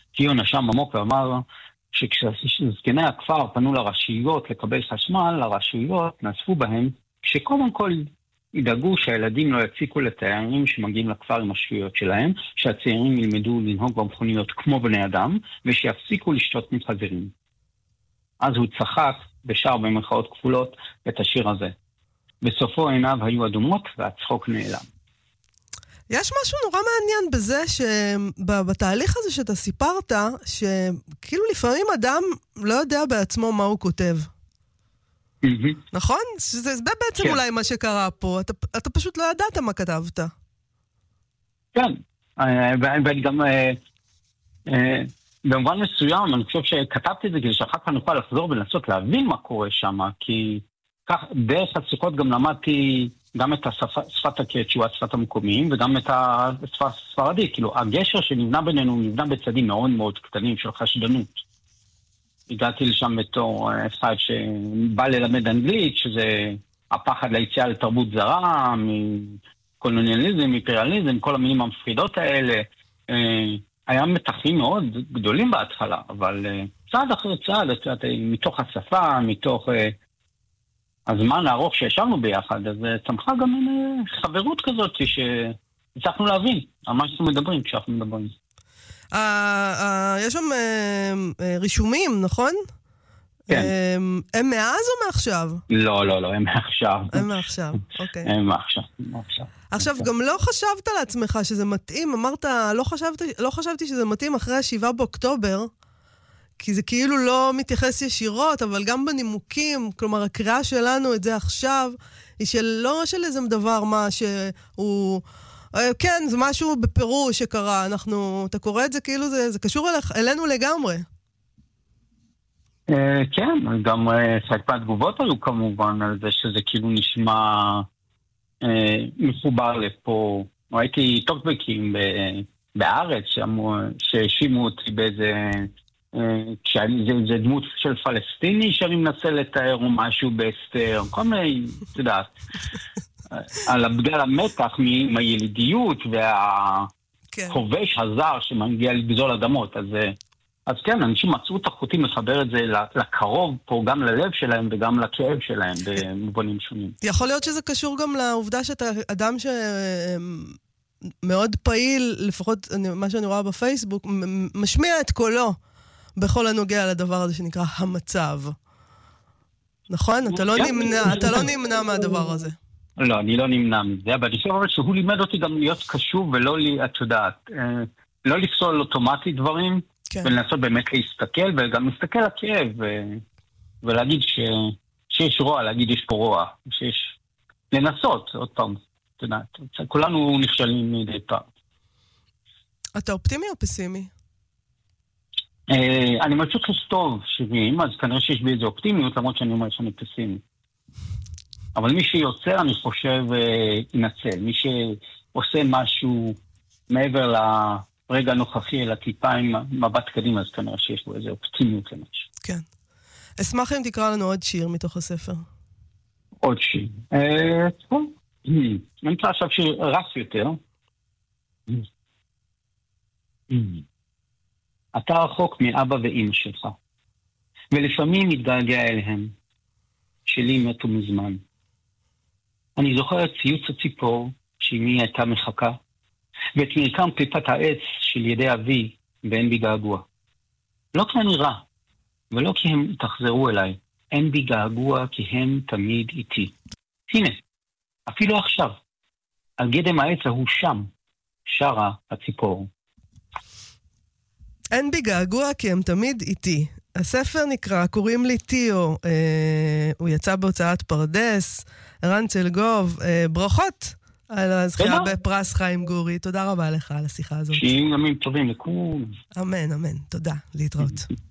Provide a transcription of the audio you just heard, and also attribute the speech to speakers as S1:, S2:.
S1: ציון נשם עמוק ואמר שכשזקני הכפר פנו לרשויות לקבל חשמל, הרשויות נאספו בהם שקודם כל ידאגו שהילדים לא יציקו לתיירים שמגיעים לכפר עם השטויות שלהם, שהצעירים ילמדו לנהוג במכוניות כמו בני אדם, ושיפסיקו לשתות מחזירים. אז הוא צחק ושר במרכאות כפולות את השיר הזה. בסופו עיניו היו אדומות והצחוק נעלם.
S2: יש משהו נורא מעניין בזה שבתהליך הזה שאתה סיפרת, שכאילו לפעמים אדם לא יודע בעצמו מה הוא כותב. נכון? זה בעצם אולי מה שקרה פה. אתה פשוט לא ידעת מה כתבת.
S1: כן. ואני גם במובן מסוים, אני חושב שכתבתי את זה כדי שאחר כך נוכל לחזור ולנסות להבין מה קורה שם, כי כך דרך השיחות גם למדתי גם את שפת הקצ'ואה, שפת המקומיים, וגם את השפה הספרדית. כאילו, הגשר שנבנה בינינו נבנה בצדים מאוד מאוד קטנים של חשדנות. הגעתי לשם בתור אחד שבא ללמד אנגלית, שזה הפחד ליציאה לתרבות זרה, מקולוניאליזם, אימפריאליזם, כל המילים המפחידות האלה. היה מתחים מאוד גדולים בהתחלה, אבל צעד אחרי צעד, מתוך השפה, מתוך הזמן הארוך שישבנו ביחד, אז צמחה גם חברות כזאת שהצלחנו להבין על מה שאנחנו מדברים כשאנחנו מדברים.
S2: יש שם רישומים, נכון?
S1: כן.
S2: הם מאז או מעכשיו?
S1: לא, הם מעכשיו.
S2: הם מעכשיו, אוקיי.
S1: הם מעכשיו.
S2: עכשיו, גם לא חשבת לעצמך שזה מתאים, אמרת, לא חשבתי שזה מתאים אחרי 7 באוקטובר, כי זה כאילו לא מתייחס ישירות, אבל גם בנימוקים, כלומר, הקריאה שלנו את זה עכשיו, היא לא של איזה דבר מה שהוא... כן, זה משהו בפירוש שקרה, אתה קורא את זה כאילו זה קשור אלינו לגמרי.
S1: כן, גם חלק מהתגובות היו כמובן על זה שזה כאילו נשמע מחובר לפה. ראיתי טוקבקים בארץ שהאשימו אותי באיזה... זה דמות של פלסטיני שאני מנסה לתאר או משהו בהסתר, כל מיני, אתה יודעת, בגלל המתח מהילידיות והכובש הזר שמגיע לגזול אדמות, אז כן, אנשים מצאו את החוטים לחבר את זה לקרוב פה, גם ללב שלהם וגם לכאב שלהם במובנים שונים.
S2: יכול להיות שזה קשור גם לעובדה שאתה אדם שמאוד פעיל, לפחות מה שאני רואה בפייסבוק, משמיע את קולו בכל הנוגע לדבר הזה שנקרא המצב. נכון? אתה לא נמנע מהדבר הזה.
S1: לא, אני לא נמנע מזה, אבל אני חושב שהוא לימד אותי גם להיות קשוב ולא, את יודעת, לא לפסול אוטומטית דברים, ולנסות באמת להסתכל, וגם להסתכל לכאב, ולהגיד שיש רוע, להגיד יש פה רוע, לנסות, עוד פעם, את יודעת, כולנו נכשלים מדי פעם.
S2: אתה אופטימי או פסימי?
S1: אני ממשיך לכתוב 70, אז כנראה שיש בי איזה אופטימיות, למרות שאני אומר שאני פסימי. אבל מי שיוצר, אני חושב, ינצל. מי שעושה משהו מעבר לרגע הנוכחי, אלא טיפה עם מבט קדימה, אז כנראה שיש בו איזה אופטימיות למשהו.
S2: כן. אשמח אם תקרא לנו עוד שיר מתוך הספר.
S1: עוד שיר. אני אקרא עכשיו שיר רף יותר. אתה רחוק מאבא ואמא שלך, ולפעמים מתגעגע אליהם. שלי מתו מזמן. אני זוכר את ציוץ הציפור שאמי הייתה מחכה, ואת מרקם קליפת העץ של ידי אבי, ואין בי געגוע. לא כי אני רע, ולא כי הם תחזרו אליי. אין בי געגוע כי הם תמיד איתי. הנה, אפילו עכשיו, על גדם העץ ההוא שם, שרה הציפור.
S2: אין בי געגוע כי הם תמיד איתי. הספר נקרא, קוראים לי טיו, הוא יצא בהוצאת פרדס, ערן צלגוב, ברכות על הזכייה בפרס חיים גורי, תודה רבה לך על השיחה הזאת.
S1: שיהיו ימים טובים לכולם.
S2: אמן, אמן, תודה, להתראות.